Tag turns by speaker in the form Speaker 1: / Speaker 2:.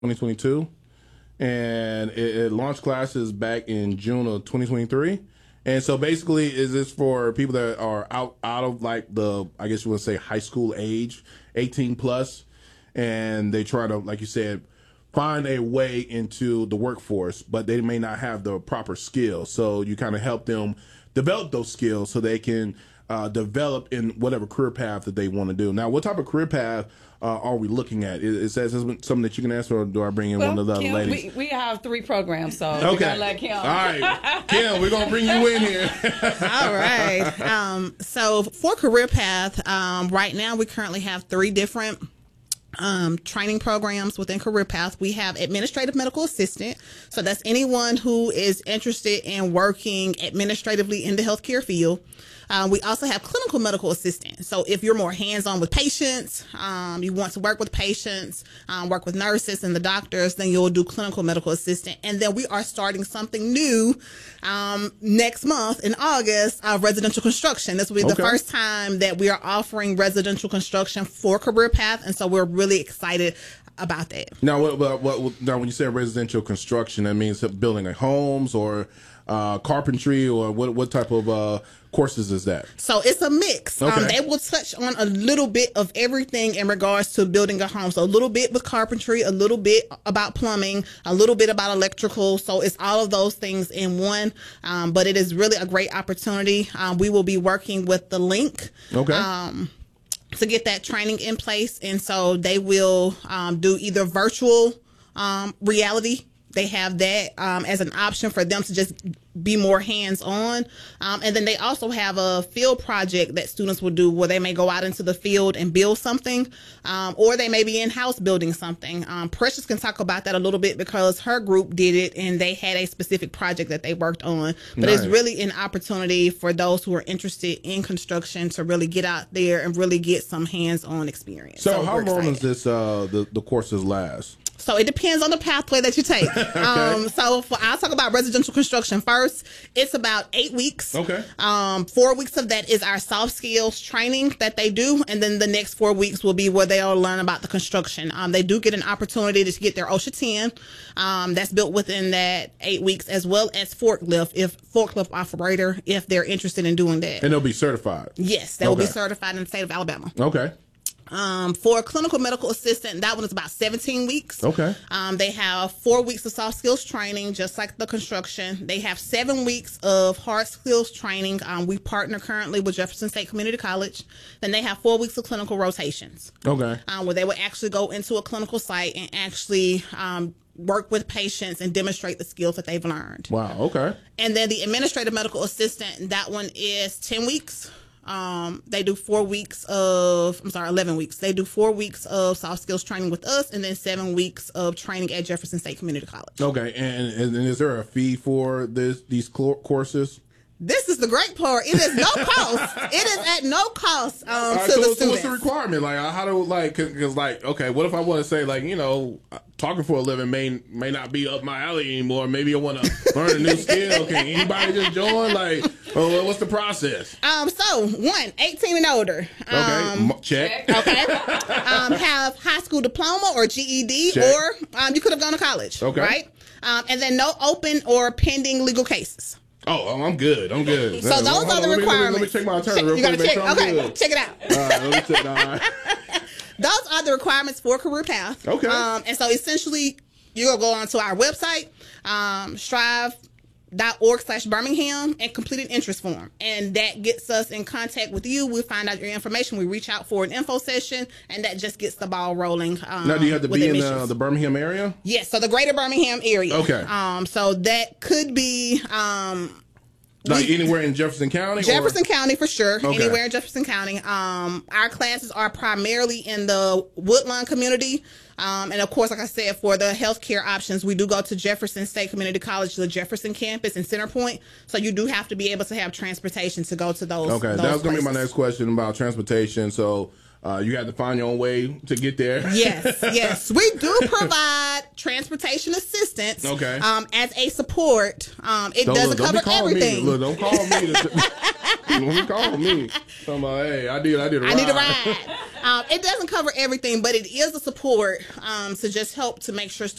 Speaker 1: 2022, and it launched classes back in June of 2023. And so basically, is this for people that are out of like the, I guess you would say, high school age, 18 plus, and they try to, like you said, find a way into the workforce, but they may not have the proper skills. So you kind of help them develop those skills so they can develop in whatever career path that they want to do. Now, what type of career path are we looking at? Is that something that you can answer, or do I bring in one of the other ladies?
Speaker 2: We have 3 programs, so
Speaker 1: okay.
Speaker 2: We gotta let Kim.
Speaker 1: All right, Kim, we're going to bring you in here.
Speaker 3: All right. So for career path, right now we currently have 3 different training programs within career path. We have administrative medical assistant, so that's anyone who is interested in working administratively in the healthcare field. We also have clinical medical assistant, so if you're more hands-on with patients, you want to work with patients, work with nurses and the doctors, then you'll do clinical medical assistant. And then we are starting something new next month in August, residential construction. This will be the first time that we are offering residential construction for career path, and so we're really excited about that.
Speaker 1: Now, now when you say residential construction, that means building like homes or carpentry, or what type of courses is that?
Speaker 3: So it's a mix.
Speaker 1: Okay.
Speaker 3: They will touch on a little bit of everything in regards to building a home. So a little bit with carpentry, a little bit about plumbing, a little bit about electrical. So it's all of those things in one. But it is really a great opportunity. We will be working with the link.
Speaker 1: Okay.
Speaker 3: To get that training in place. And so they will do either virtual reality. They have that as an option for them to just be more hands-on. And then they also have a field project that students will do where they may go out into the field and build something, or they may be in-house building something. Precious can talk about that a little bit because her group did it and they had a specific project that they worked on. But It's really an opportunity for those who are interested in construction to really get out there and really get some hands-on experience.
Speaker 1: So how long does this the courses last?
Speaker 3: So it depends on the pathway that you take. Okay. I'll talk about residential construction first. It's about 8 weeks.
Speaker 1: Okay.
Speaker 3: 4 weeks of that is our soft skills training that they do, and then the next 4 weeks will be where they'll learn about the construction. They do get an opportunity to get their OSHA 10. That's built within that 8 weeks, as well as forklift operator if they're interested in doing that.
Speaker 1: And they'll be certified.
Speaker 3: Yes, they will be certified in the state of Alabama.
Speaker 1: Okay.
Speaker 3: For a clinical medical assistant, that one is about 17 weeks.
Speaker 1: Okay.
Speaker 3: They have 4 weeks of soft skills training, just like the construction. They have 7 weeks of hard skills training. We partner currently with Jefferson State Community College. Then they have 4 weeks of clinical rotations.
Speaker 1: Okay.
Speaker 3: Where they will actually go into a clinical site and actually work with patients and demonstrate the skills that they've learned.
Speaker 1: Wow. Okay.
Speaker 3: And then the administrative medical assistant, that one is 10 weeks. They do 11 weeks. They do 4 weeks of soft skills training with us, and then 7 weeks of training at Jefferson State Community College.
Speaker 1: Okay. And is there a fee for these courses?
Speaker 3: This is the great part. It is no cost. It is at no cost to the students.
Speaker 1: So what's the requirement? Like, how do because okay, what if I want to say talking for a living may not be up my alley anymore. Maybe I want to learn a new skill. Can anybody just join? What's the process?
Speaker 3: 18 and older.
Speaker 1: Okay, check.
Speaker 3: Okay. Have high school diploma or GED,
Speaker 1: check.
Speaker 3: Or you could have gone to college.
Speaker 1: Okay.
Speaker 3: Right. And then no open or pending legal cases.
Speaker 1: Oh, I'm good.
Speaker 3: So those are the requirements.
Speaker 1: Let me check my attorney real quick.
Speaker 3: Okay, check it out.
Speaker 1: All right, let me check. All right.
Speaker 3: Those are the requirements for career path.
Speaker 1: Okay.
Speaker 3: And so essentially, you're going to go onto our website, strive.org/Birmingham, and complete an interest form. And that gets us in contact with you. We find out your information. We reach out for an info session, and that just gets the ball rolling.
Speaker 1: Now, do you have to be in the Birmingham area?
Speaker 3: Yes, so the greater Birmingham area.
Speaker 1: Okay.
Speaker 3: So that could be...
Speaker 1: anywhere in Jefferson County?
Speaker 3: Jefferson County for sure.
Speaker 1: Okay.
Speaker 3: Anywhere in Jefferson County. Our classes are primarily in the Woodlawn community. And of course, like I said, for the healthcare options, we do go to Jefferson State Community College, the Jefferson campus in Center Point. So you do have to be able to have transportation to go to those.
Speaker 1: Okay, that was going to be my next question about transportation. So you had to find your own way to get there.
Speaker 3: Yes. We do provide transportation assistance.
Speaker 1: Okay.
Speaker 3: As a support. It doesn't cover everything.
Speaker 1: Don't call me. Don't call me. Talking about, hey, I need a ride.
Speaker 3: I need a ride. It doesn't cover everything, but it is a support to just help to make sure